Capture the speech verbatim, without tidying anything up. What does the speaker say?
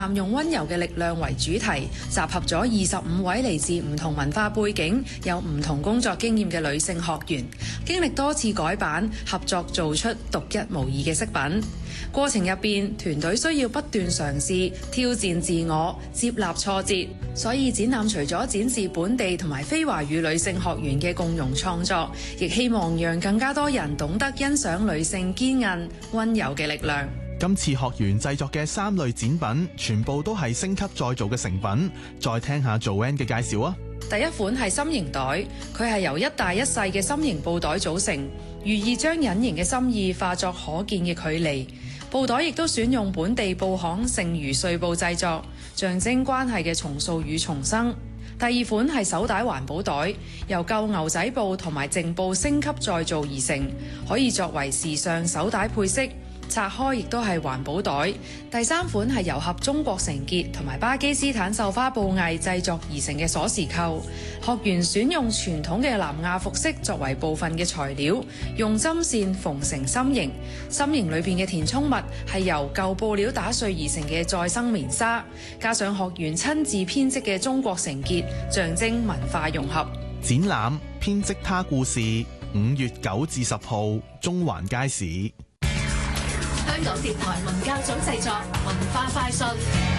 濫用溫柔嘅力量為主題，集合咗二十五位嚟自唔同文化背景、有唔同工作經驗嘅女性學員，經歷多次改版，合作做出獨一無二嘅飾品。過程入邊，團隊需要不斷嘗試、挑戰自我、接納挫折，所以展覽除咗展示本地同埋非華語女性學員嘅共融創作，亦希望讓更加多人懂得欣賞女性堅韌、溫柔嘅力量。 今次學員製作嘅三類展品，全部都係升級再造嘅成品。再聽下 Joanne 嘅介紹啊！ 第一款係心形袋，佢係由一大一細嘅心形布袋組成，寓意將隱形嘅心意化作可見嘅距離。布袋亦都選用本地布行剩餘碎布製作，象徵關係嘅重塑與重生。第二款係手帶環保袋，由舊牛仔布同埋淨布升級再造而成，可以作為時尚手帶配飾。拆開亦都係環保袋。第三款係糅合中國成結同埋巴基斯坦繡花布藝製作而成嘅鎖匙扣。學員選用傳統嘅南亞服飾作為部分嘅材料，用針線縫成心形。心形裏邊嘅填充物係由舊布料打碎而成嘅再生棉紗，加上學員親自編織嘅中國成結，象徵文化融合。 展覽編織他故事，五月九至十號，中環街市。 香港電台文教組製作，文化快訊。